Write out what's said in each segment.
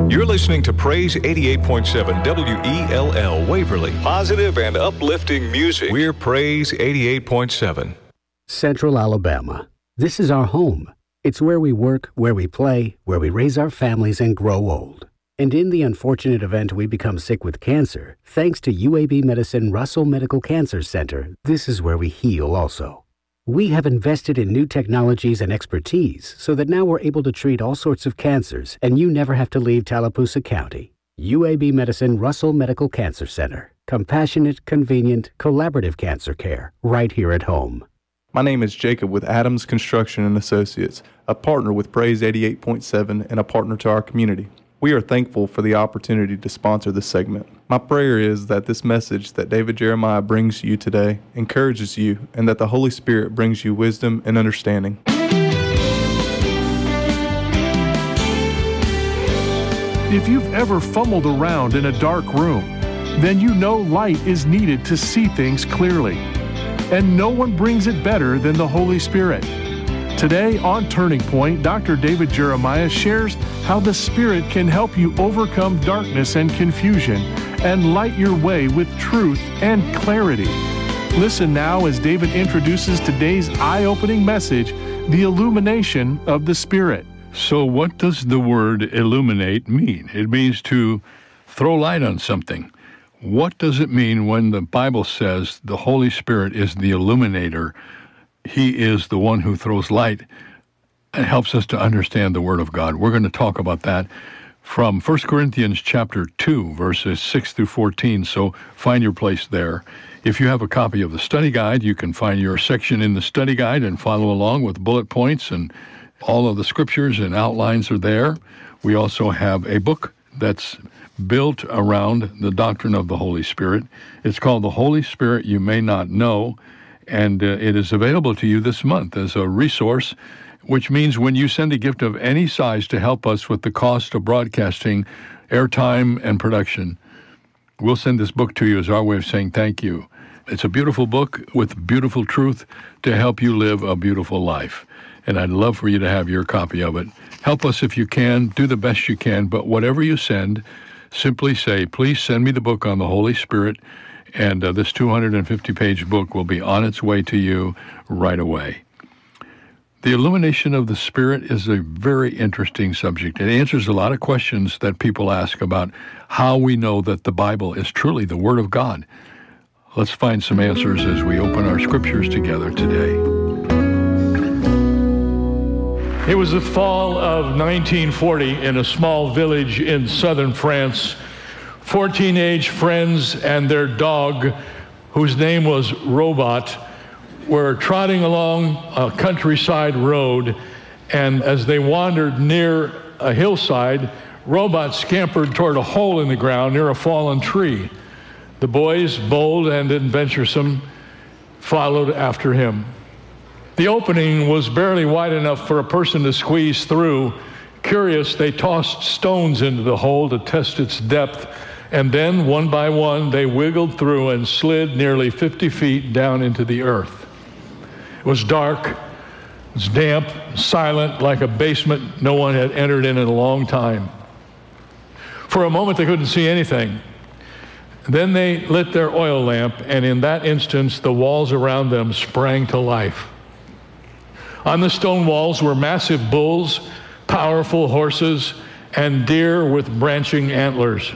You're listening to Praise 88.7 WELL Waverly. Positive and uplifting music. We're Praise 88.7. Central Alabama. This is our home. It's where we work, where we play, where we raise our families and grow old. And in the unfortunate event we become sick with cancer, thanks to UAB Medicine Russell Medical Cancer Center, this is where we heal also. We have invested in new technologies and expertise so that now we're able to treat all sorts of cancers and you never have to leave Tallapoosa County. UAB Medicine Russell Medical Cancer Center. Compassionate, convenient, collaborative cancer care right here at home. My name is Jacob with Adams Construction and Associates, a partner with Praise 88.7 and a partner to our community. We are thankful for the opportunity to sponsor this segment. My prayer is that this message that David Jeremiah brings you today encourages you and that the Holy Spirit brings you wisdom and understanding. If you've ever fumbled around in a dark room, then you know light is needed to see things clearly. And no one brings it better than the Holy Spirit. Today on Turning Point, Dr. David Jeremiah shares how the Spirit can help you overcome darkness and confusion and light your way with truth and clarity. Listen now as David introduces today's eye-opening message, the illumination of the Spirit. So what does the word illuminate mean? It means to throw light on something. What does it mean when the Bible says the Holy Spirit is the illuminator? He is the one who throws light and helps us to understand the Word of God. We're going to talk about that from 1 Corinthians chapter 2, verses 6 through 14, so find your place there. If you have a copy of the study guide, you can find your section in the study guide and follow along with bullet points, and all of the scriptures and outlines are there. We also have a book that's built around the doctrine of the Holy Spirit. It's called The Holy Spirit You May Not Know, and it is available to you this month as a resource, which means when you send a gift of any size to help us with the cost of broadcasting, airtime, and production, we'll send this book to you as our way of saying thank you. It's a beautiful book with beautiful truth to help you live a beautiful life, and I'd love for you to have your copy of it. Help us if you can, do the best you can, but whatever you send, simply say, please send me the book on the Holy Spirit, and this 250-page book will be on its way to you right away. The illumination of the Spirit is a very interesting subject. It answers a lot of questions that people ask about how we know that the Bible is truly the Word of God. Let's find some answers as we open our scriptures together today. It was the fall of 1940 in a small village in southern France. 4 teenage friends and their dog, whose name was Robot, were trotting along a countryside road, and as they wandered near a hillside, Robot scampered toward a hole in the ground near a fallen tree. The boys, bold and adventuresome, followed after him. The opening was barely wide enough for a person to squeeze through. Curious, they tossed stones into the hole to test its depth, and then, one by one, they wiggled through and slid nearly 50 feet down into the earth. It was dark, it was damp, silent, like a basement no one had entered in a long time. For a moment, they couldn't see anything. Then they lit their oil lamp, and in that instance, the walls around them sprang to life. On the stone walls were massive bulls, powerful horses, and deer with branching antlers.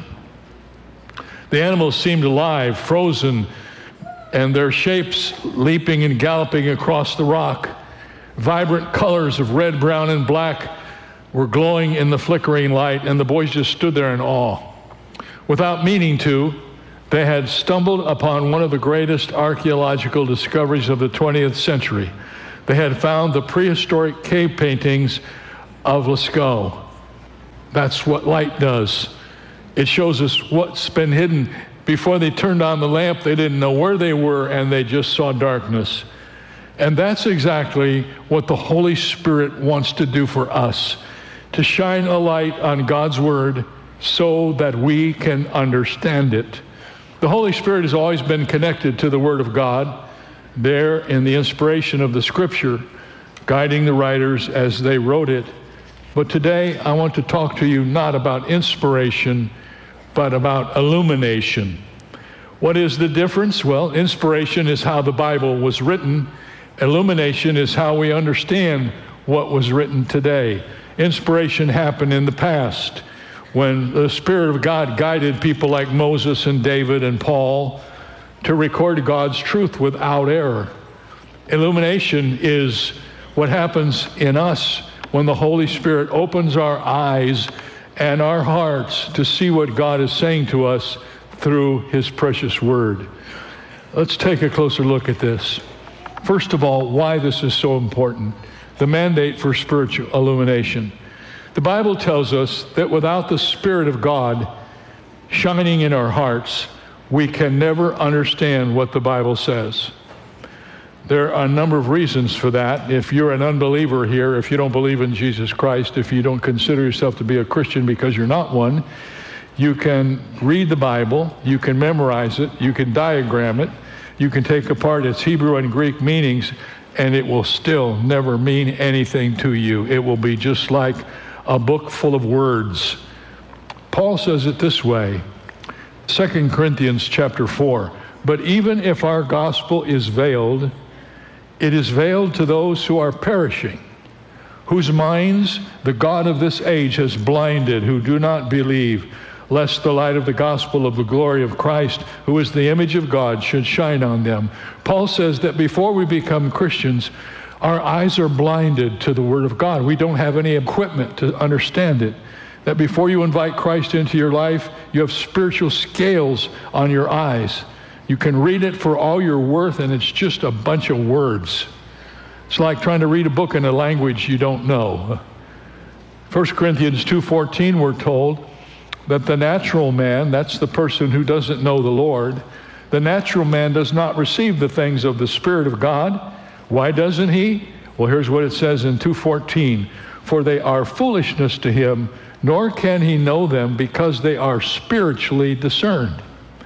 The animals seemed alive, frozen, and their shapes leaping and galloping across the rock. Vibrant colors of red, brown, and black were glowing in the flickering light, and the boys just stood there in awe. Without meaning to, they had stumbled upon one of the greatest archaeological discoveries of the 20th century. They had found the prehistoric cave paintings of Lascaux. That's what light does. It shows us what's been hidden. Before they turned on the lamp, they didn't know where they were, and they just saw darkness. And that's exactly what the Holy Spirit wants to do for us, to shine a light on God's Word so that we can understand it. The Holy Spirit has always been connected to the Word of God, there in the inspiration of the Scripture, guiding the writers as they wrote it. But today I want to talk to you not about inspiration, but about illumination. What is the difference? Well, inspiration is how the Bible was written. Illumination is how we understand what was written today. Inspiration happened in the past when the Spirit of God guided people like Moses and David and Paul to record God's truth without error. Illumination is what happens in us when the Holy Spirit opens our eyes and our hearts to see what God is saying to us through His precious Word. Let's take a closer look at this. First of all, why this is so important. The mandate for spiritual illumination. The Bible tells us that without the Spirit of God shining in our hearts, we can never understand what the Bible says. There are a number of reasons for that. If you're an unbeliever here, if you don't believe in Jesus Christ, if you don't consider yourself to be a Christian because you're not one, you can read the Bible, you can memorize it, you can diagram it, you can take apart its Hebrew and Greek meanings, and it will still never mean anything to you. It will be just like a book full of words. Paul says it this way, 2 Corinthians chapter 4, but even if our gospel is veiled, it is veiled to those who are perishing, whose minds the God of this age has blinded, who do not believe, lest the light of the gospel of the glory of Christ, who is the image of God, should shine on them. Paul says that before we become Christians, our eyes are blinded to the Word of God. We don't have any equipment to understand it. That before you invite Christ into your life, you have spiritual scales on your eyes. You can read it for all you're worth, and it's just a bunch of words. It's like trying to read a book in a language you don't know. 1 Corinthians 2:14, we're told that the natural man, that's the person who doesn't know the Lord, the natural man does not receive the things of the Spirit of God. Why doesn't he? Well, here's what it says in 2:14. For they are foolishness to him, nor can he know them because they are spiritually discerned.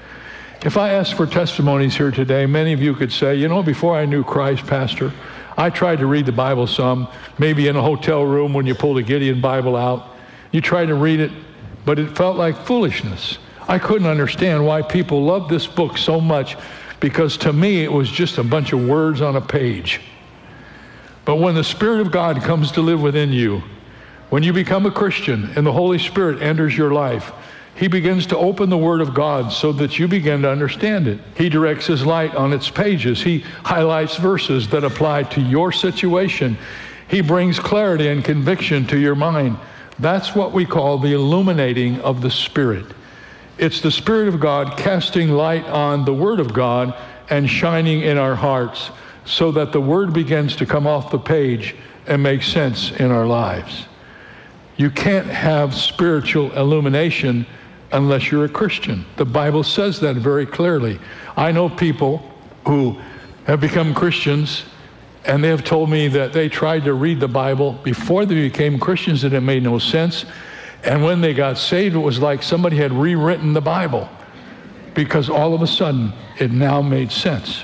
If I ask for testimonies here today, many of you could say, you know, before I knew Christ, Pastor, I tried to read the Bible some, maybe in a hotel room when you pulled a Gideon Bible out. You tried to read it, but it felt like foolishness. I couldn't understand why people loved this book so much, because to me it was just a bunch of words on a page. But when the Spirit of God comes to live within you, when you become a Christian and the Holy Spirit enters your life, He begins to open the Word of God so that you begin to understand it. He directs His light on its pages. He highlights verses that apply to your situation. He brings clarity and conviction to your mind. That's what we call the illuminating of the Spirit. It's the Spirit of God casting light on the Word of God and shining in our hearts so that the Word begins to come off the page and make sense in our lives. You can't have spiritual illumination unless you're a Christian. The Bible says that very clearly. I know people who have become Christians, and they have told me that they tried to read the Bible before they became Christians and it made no sense. And when they got saved, it was like somebody had rewritten the Bible, because all of a sudden it now made sense.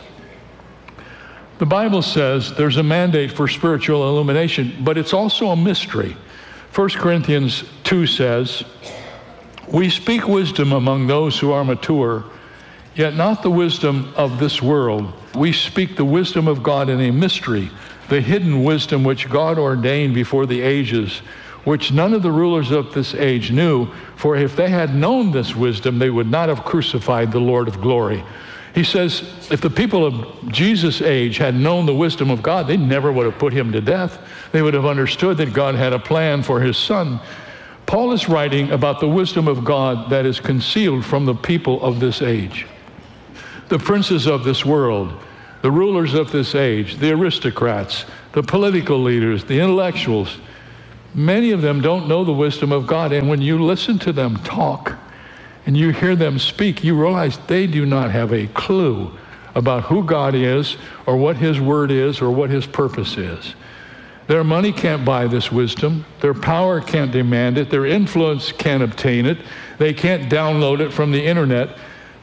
The Bible says there's a mandate for spiritual illumination, but it's also a mystery. 1 Corinthians 2 says, we speak wisdom among those who are mature, yet not the wisdom of this world. We speak the wisdom of God in a mystery, the hidden wisdom which God ordained before the ages, which none of the rulers of this age knew, for if they had known this wisdom, they would not have crucified the Lord of glory. He says, if the people of Jesus' age had known the wisdom of God, they never would have put him to death. They would have understood that God had a plan for his son. Paul is writing about the wisdom of God that is concealed from the people of this age. The princes of this world, the rulers of this age, the aristocrats, the political leaders, the intellectuals, many of them don't know the wisdom of God. And when you listen to them talk and you hear them speak, you realize they do not have a clue about who God is or what his word is or what his purpose is. Their money can't buy this wisdom. Their power can't demand it. Their influence can't obtain it. They can't download it from the internet.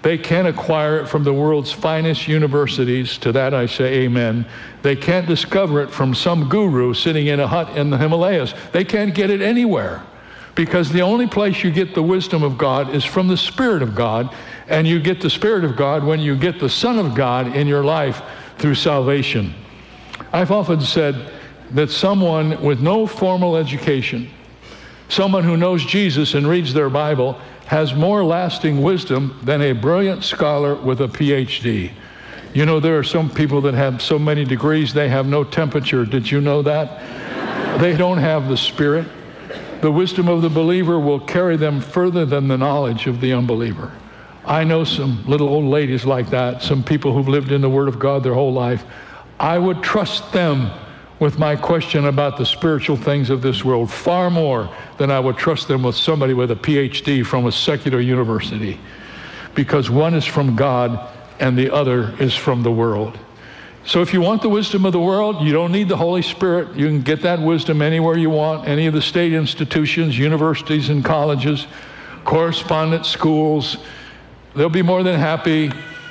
They can't acquire it from the world's finest universities. To that I say amen. They can't discover it from some guru sitting in a hut in the Himalayas. They can't get it anywhere, because the only place you get the wisdom of God is from the Spirit of God, and you get the Spirit of God when you get the Son of God in your life through salvation. I've often said that someone with no formal education, someone who knows Jesus and reads their Bible, has more lasting wisdom than a brilliant scholar with a PhD. You know, there are some people that have so many degrees they have no temperature. Did you know that? They don't have the Spirit. The wisdom of the believer will carry them further than the knowledge of the unbeliever. I know some little old ladies like that, some people who've lived in the Word of God their whole life. I would trust them with my question about the spiritual things of this world far more than I would trust them with somebody with a PhD from a secular university, because one is from God and the other is from the world. So if you want the wisdom of the world, you don't need the Holy Spirit. You can get that wisdom anywhere you want, any of the state institutions, universities and colleges, correspondence schools. They'll be more than happy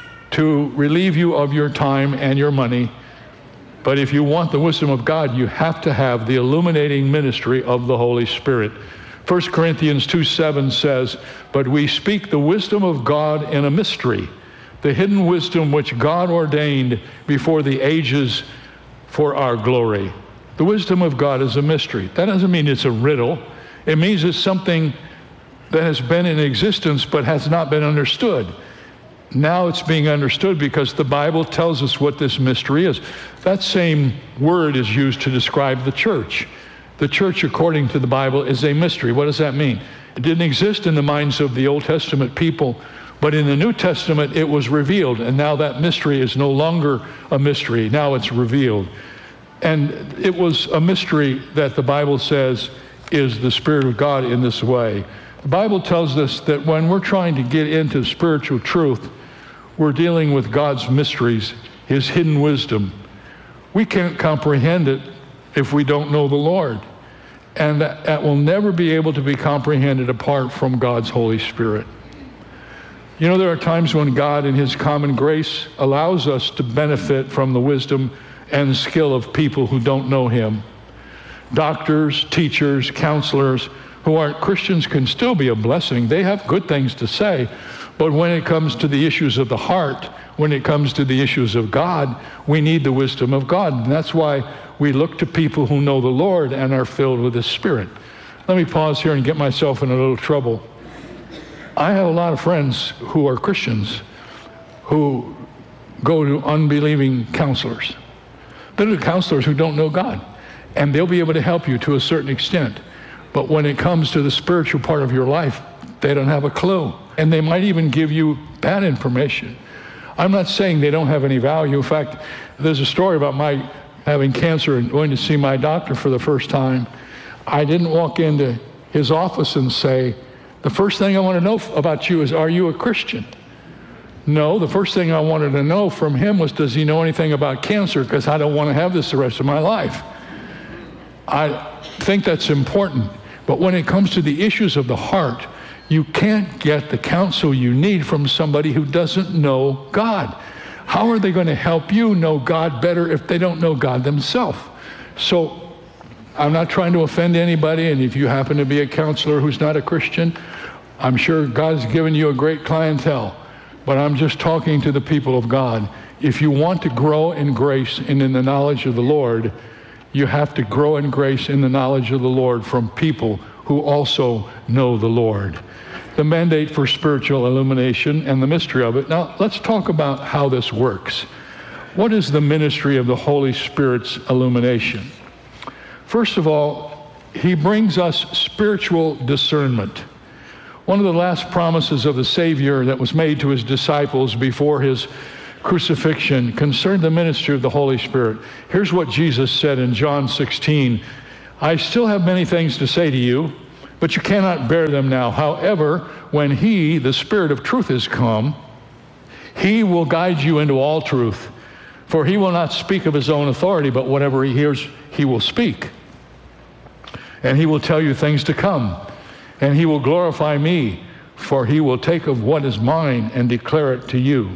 to relieve you of your time and your money. But if you want the wisdom of God, you have to have the illuminating ministry of the Holy Spirit. 1 Corinthians 2:7 says, "But we speak the wisdom of God in a mystery, the hidden wisdom which God ordained before the ages for our glory." The wisdom of God is a mystery. That doesn't mean it's a riddle. It means it's something that has been in existence but has not been understood. Now it's being understood because the Bible tells us what this mystery is. That same word is used to describe the church. The church, according to the Bible, is a mystery. What does that mean? It didn't exist in the minds of the Old Testament people, but in the New Testament it was revealed, and now that mystery is no longer a mystery. Now it's revealed. And it was a mystery that the Bible says is the Spirit of God in this way. The Bible tells us that when we're trying to get into spiritual truth, we're dealing with God's mysteries, His hidden wisdom. We can't comprehend it if we don't know the Lord. And that will never be able to be comprehended apart from God's Holy Spirit. You know, there are times when God in His common grace allows us to benefit from the wisdom and skill of people who don't know Him. Doctors, teachers, counselors who aren't Christians can still be a blessing. They have good things to say. But when it comes to the issues of the heart, when it comes to the issues of God, we need the wisdom of God. And that's why we look to people who know the Lord and are filled with His Spirit. Let me pause here and get myself in a little trouble. I have a lot of friends who are Christians who go to unbelieving counselors. They're the counselors who don't know God. And they'll be able to help you to a certain extent. But when it comes to the spiritual part of your life, they don't have a clue. And they might even give you bad information. I'm not saying they don't have any value. In fact, there's a story about my having cancer and going to see my doctor for the first time. I didn't walk into his office and say, "The first thing I want to know about you is, are you a Christian?" No, the first thing I wanted to know from him was, does he know anything about cancer? Because I don't want to have this the rest of my life. I think that's important. But when it comes to the issues of the heart, you can't get the counsel you need from somebody who doesn't know God. How are they going to help you know God better if they don't know God themselves? So I'm not trying to offend anybody, and if you happen to be a counselor who's not a Christian, I'm sure God's given you a great clientele. But I'm just talking to the people of God. If you want to grow in grace and in the knowledge of the Lord, you have to grow in grace in the knowledge of the Lord from people who also know the Lord. The mandate for spiritual illumination and the mystery of it. Now, let's talk about how this works. What is the ministry of the Holy Spirit's illumination? First of all, He brings us spiritual discernment. One of the last promises of the Savior that was made to His disciples before His crucifixion concerned the ministry of the Holy Spirit. Here's what Jesus said in John 16. "I still have many things to say to you, but you cannot bear them now. However, when He, the Spirit of truth, is come, He will guide you into all truth. For He will not speak of His own authority, but whatever He hears, He will speak. And He will tell you things to come. And He will glorify me, for he will take of what is mine and declare it to you.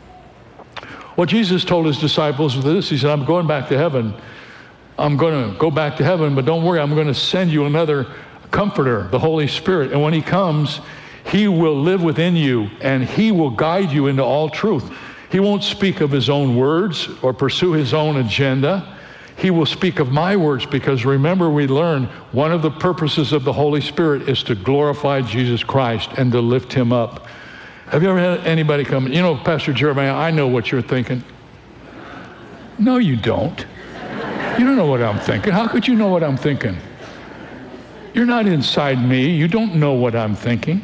What Jesus told his disciples was this. He said, I'm going back to heaven. I'm going to go back to heaven, but don't worry, I'm going to send you another comforter, the Holy Spirit. And when he comes, he will live within you, and he will guide you into all truth. He won't speak of his own words or pursue his own agenda. He will speak of my words, because remember, we learned one of the purposes of the Holy Spirit is to glorify Jesus Christ and to lift him up. Have you ever had anybody come, you know, Pastor Jeremiah, I know what you're thinking. No, you don't. You don't know what I'm thinking. How could you know what I'm thinking? You're not inside me. You don't know what I'm thinking.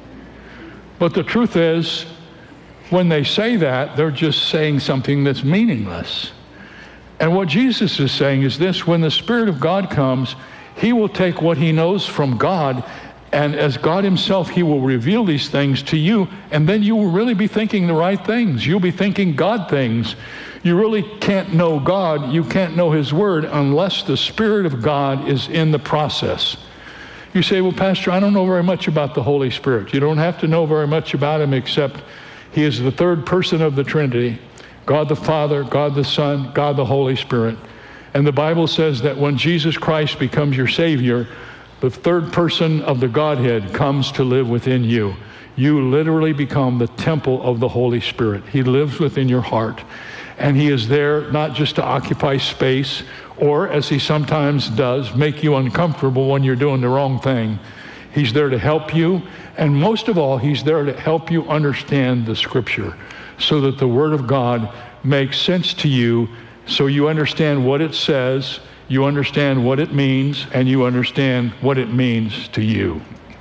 But the truth is, when they say that, they're just saying something that's meaningless. And what Jesus is saying is this: when the Spirit of God comes, he will take what he knows from God, and as God himself, he will reveal these things to you, and then you will really be thinking the right things. You'll be thinking God things. You really can't know God, you can't know his word, unless the Spirit of God is in the process. You say, well, Pastor, I don't know very much about the Holy Spirit. You don't have to know very much about him, except he is the third person of the Trinity: God the Father, God the Son, God the Holy Spirit. And the Bible says that when Jesus Christ becomes your Savior, the third person of the Godhead comes to live within you. You literally become the temple of the Holy Spirit. He lives within your heart. And he is there not just to occupy space, or, as he sometimes does, make you uncomfortable when you're doing the wrong thing. He's there to help you, and most of all, he's there to help you understand the Scripture, so that the Word of God makes sense to you, so you understand what it says, you understand what it means, and you understand what it means to you.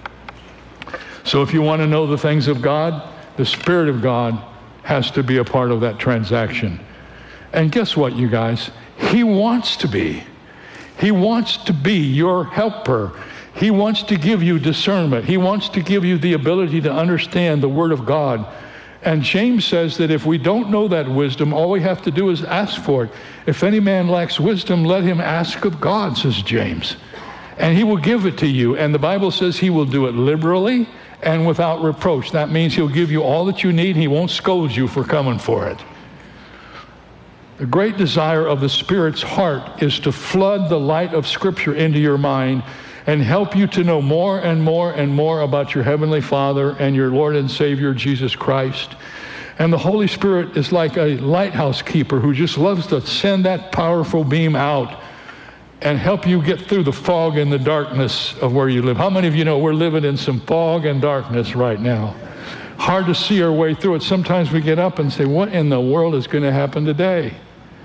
So if you want to know the things of God, the Spirit of God has to be a part of that transaction. And guess what, you guys? He wants to be. He wants to be your helper. He wants to give you discernment. He wants to give you the ability to understand the Word of God. And James says that if we don't know that wisdom, all we have to do is ask for it. If any man lacks wisdom, let him ask of God, says James. And he will give it to you. And the Bible says he will do it liberally and without reproach. That means he'll give you all that you need. He won't scold you for coming for it. The great desire of the Spirit's heart is to flood the light of Scripture into your mind and help you to know more and more and more about your Heavenly Father and your Lord and Savior, Jesus Christ. And the Holy Spirit is like a lighthouse keeper who just loves to send that powerful beam out and help you get through the fog and the darkness of where you live. How many of you know we're living in some fog and darkness right now? Hard to see our way through it. Sometimes we get up and say, what in the world is going to happen today?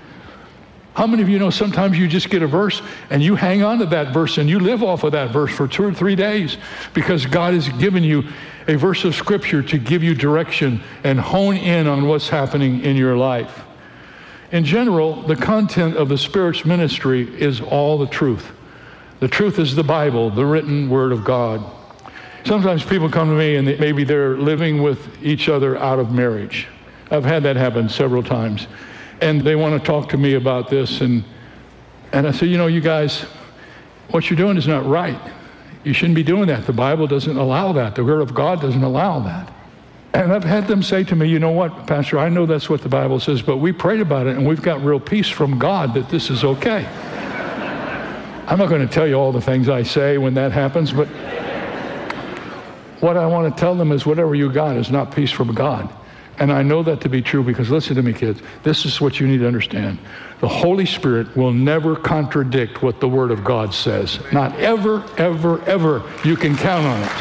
How many of you know sometimes you just get a verse and you hang on to that verse and you live off of that verse for 2 or 3 days because God has given you a verse of Scripture to give you direction and hone in on what's happening in your life? In general, the content of the Spirit's ministry is all the truth. The truth is the Bible, the written Word of God. Sometimes people come to me and maybe they're living with each other out of marriage. I've had that happen several times. And they want to talk to me about this. And I say, you know, you guys, what you're doing is not right. You shouldn't be doing that. The Bible doesn't allow that. The Word of God doesn't allow that. And I've had them say to me, you know what, Pastor, I know that's what the Bible says, but we prayed about it and we've got real peace from God that this is okay. I'm not going to tell you all the things I say when that happens, but what I want to tell them is whatever you got is not peace from God. And I know that to be true because, listen to me, kids, this is what you need to understand. The Holy Spirit will never contradict what the Word of God says. Not ever, ever, ever. You can count on it.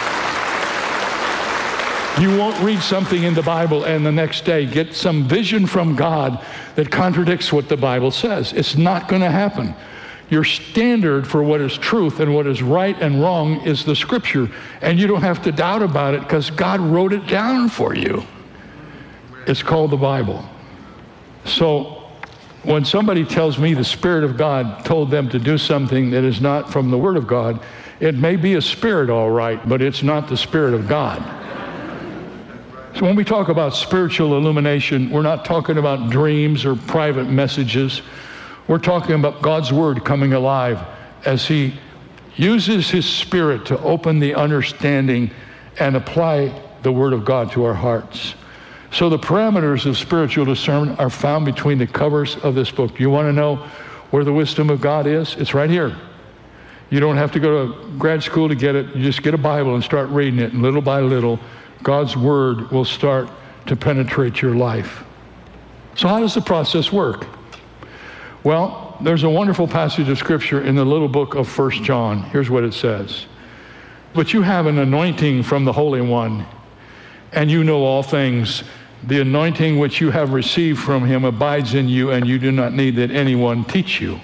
You won't read something in the Bible and the next day get some vision from God that contradicts what the Bible says. It's not going to happen. Your standard for what is truth and what is right and wrong is the Scripture. And you don't have to doubt about it because God wrote it down for you. It's called the Bible. So when somebody tells me the Spirit of God told them to do something that is not from the Word of God, it may be a spirit, all right, but it's not the Spirit of God. So when we talk about spiritual illumination, we're not talking about dreams or private messages. We're talking about God's Word coming alive as He uses His Spirit to open the understanding and apply the Word of God to our hearts. So the parameters of spiritual discernment are found between the covers of this book. Do you want to know where the wisdom of God is? It's right here. You don't have to go to grad school to get it. You just get a Bible and start reading it, and little by little, God's Word will start to penetrate your life. So how does the process work? Well, there's a wonderful passage of Scripture in the little book of 1 John. Here's what it says. But you have an anointing from the Holy One, and you know all things. The anointing which you have received from him abides in you, and you do not need that anyone teach you.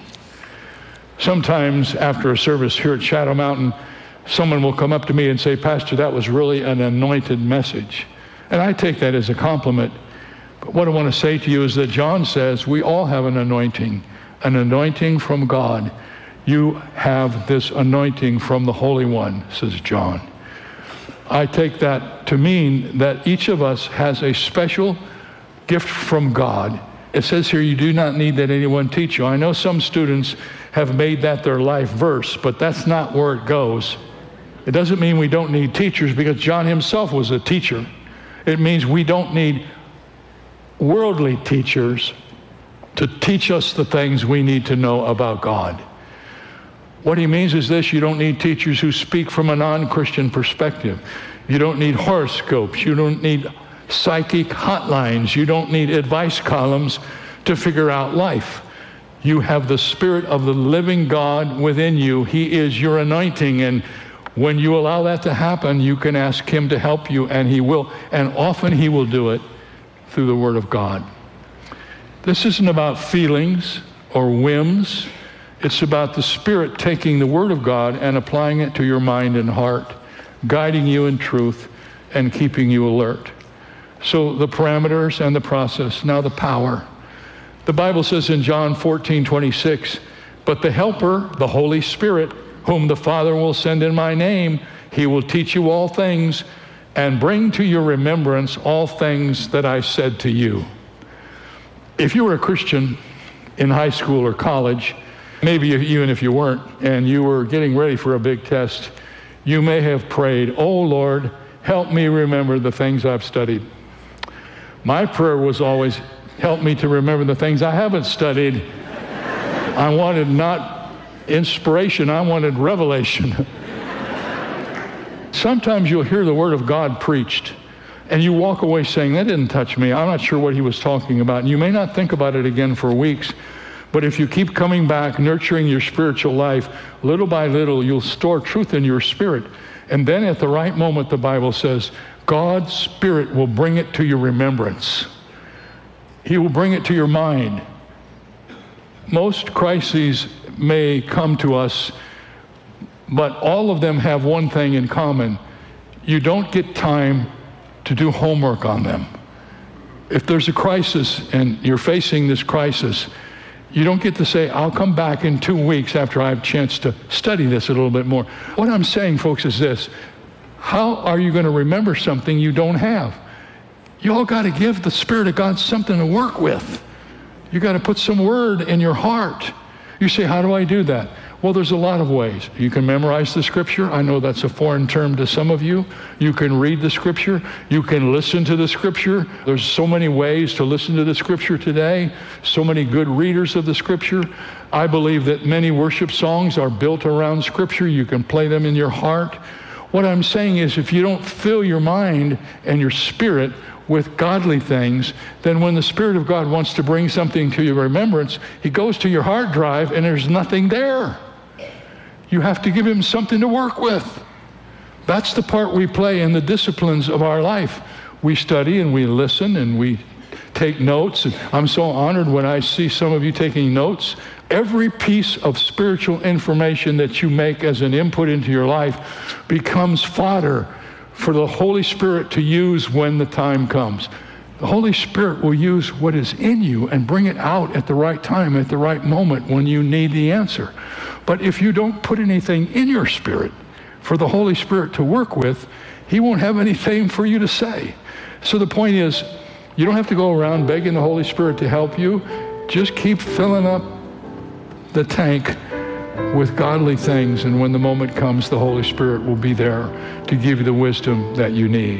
Sometimes after a service here at Shadow Mountain, someone will come up to me and say, Pastor, that was really an anointed message. And I take that as a compliment. But what I want to say to you is that John says we all have an anointing from God. You have this anointing from the Holy One, says John. I take that to mean that each of us has a special gift from God. It says here, you do not need that anyone teach you. I know some students have made that their life verse, but that's not where it goes. It doesn't mean we don't need teachers, because John himself was a teacher. It means we don't need worldly teachers to teach us the things we need to know about God. What he means is this: you don't need teachers who speak from a non-Christian perspective. You don't need horoscopes. You don't need psychic hotlines. You don't need advice columns to figure out life. You have the Spirit of the living God within you. He is your anointing, and when you allow that to happen, you can ask him to help you, and he will. And often he will do it through the Word of God. This isn't about feelings or whims. It's about the Spirit taking the Word of God and applying it to your mind and heart, guiding you in truth and keeping you alert. So the parameters and the process. Now the power. The Bible says in John 14:26, but the Helper, the Holy Spirit, whom the Father will send in my name, he will teach you all things and bring to your remembrance all things that I said to you. If you were a Christian in high school or college, maybe even if you weren't, and you were getting ready for a big test, you may have prayed, oh Lord, help me remember the things I've studied. My prayer was always, help me to remember the things I haven't studied. I wanted not inspiration, I wanted revelation. Sometimes you'll hear the Word of God preached, and you walk away saying, that didn't touch me. I'm not sure what he was talking about. And you may not think about it again for weeks, but if you keep coming back, nurturing your spiritual life, little by little, you'll store truth in your spirit. And then at the right moment, the Bible says, God's Spirit will bring it to your remembrance. He will bring it to your mind. Most crises may come to us, but all of them have one thing in common. You don't get time to do homework on them. If there's a crisis and you're facing this crisis, you don't get to say, I'll come back in 2 weeks after I have a chance to study this a little bit more. What I'm saying, folks, is this: how are you going to remember something you don't have? You all got to give the Spirit of God something to work with. You got to put some word in your heart. You say, how do I do that? Well, there's a lot of ways. You can memorize the Scripture. I know that's a foreign term to some of you. You can read the Scripture. You can listen to the Scripture. There's so many ways to listen to the Scripture today. So many good readers of the Scripture. I believe that many worship songs are built around Scripture. You can play them in your heart. What I'm saying is, if you don't fill your mind and your spirit with godly things, then when the Spirit of God wants to bring something to your remembrance, he goes to your hard drive and there's nothing there. You have to give him something to work with. That's the part we play in the disciplines of our life. We study and we listen and we take notes. And I'm so honored when I see some of you taking notes. Every piece of spiritual information that you make as an input into your life becomes fodder for the Holy Spirit to use when the time comes. The Holy Spirit will use what is in you and bring it out at the right time, at the right moment when you need the answer. But if you don't put anything in your spirit for the Holy Spirit to work with, he won't have anything for you to say. So the point is, you don't have to go around begging the Holy Spirit to help you. Just keep filling up the tank with godly things, and when the moment comes, the Holy Spirit will be there to give you the wisdom that you need.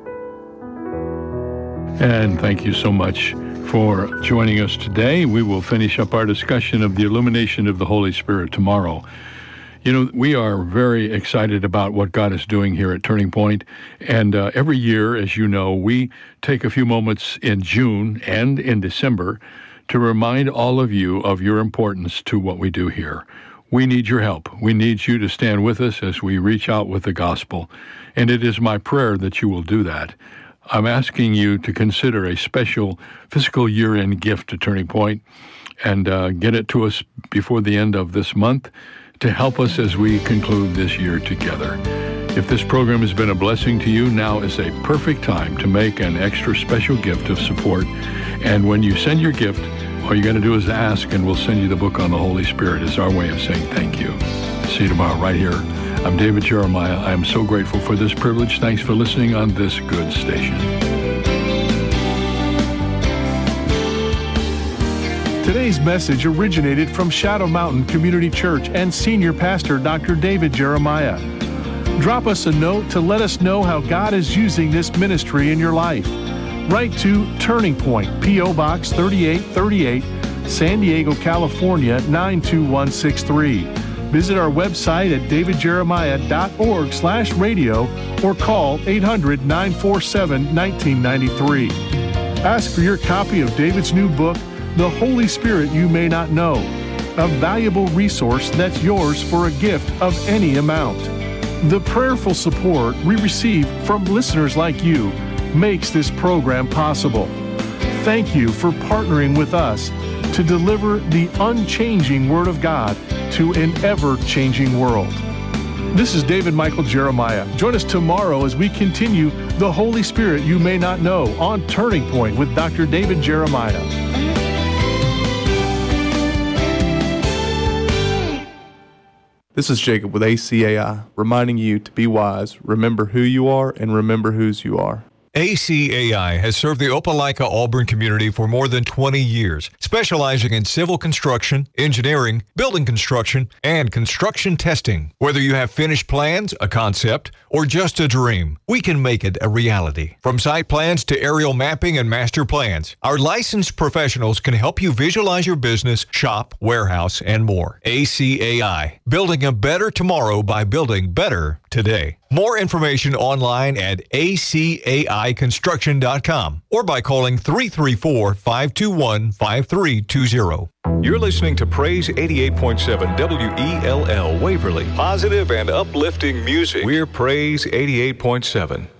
And thank you so much for joining us today. We will finish up our discussion of the illumination of the Holy Spirit tomorrow. You know, we are very excited about what God is doing here at Turning Point. And every year, as you know, we take a few moments in June and in December to remind all of you of your importance to what we do here. We need your help. We need you to stand with us as we reach out with the gospel. And it is my prayer that you will do that. I'm asking you to consider a special fiscal year-end gift to Turning Point and get it to us before the end of this month to help us as we conclude this year together. If this program has been a blessing to you, now is a perfect time to make an extra special gift of support. And when you send your gift, all you got to do is ask, and we'll send you the book on the Holy Spirit as our way of saying thank you. See you tomorrow right here. I'm David Jeremiah. I am so grateful for this privilege. Thanks for listening on this good station. Today's message originated from Shadow Mountain Community Church and Senior Pastor Dr. David Jeremiah. Drop us a note to let us know how God is using this ministry in your life. Write to Turning Point, P.O. Box 3838, San Diego, California 92163. Visit our website at davidjeremiah.org/radio or call 800-947-1993. Ask for your copy of David's new book, The Holy Spirit You May Not Know, a valuable resource that's yours for a gift of any amount. The prayerful support we receive from listeners like you makes this program possible. Thank you for partnering with us to deliver the unchanging Word of God to an ever-changing world. This is David Michael Jeremiah. Join us tomorrow as we continue The Holy Spirit You May Not Know on Turning Point with Dr. David Jeremiah. This is Jacob with ACAI, reminding you to be wise, remember who you are, and remember whose you are. ACAI has served the Opelika Auburn community for more than 20 years, specializing in civil construction, engineering, building construction, and construction testing. Whether you have finished plans, a concept, or just a dream, we can make it a reality. From site plans to aerial mapping and master plans, our licensed professionals can help you visualize your business, shop, warehouse, and more. ACAI, building a better tomorrow by building better today. More information online at acaiconstruction.com or by calling 334-521-5320. You're listening to Praise 88.7 WELL Waverly. Positive and uplifting music. We're Praise 88.7.